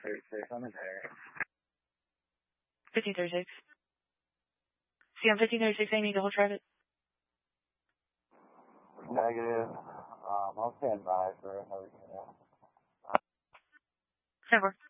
1536 on the tire. 1536. See, on 1536, Amy, to hold traffic. Negative. I'll stand by for another minute. 10-4.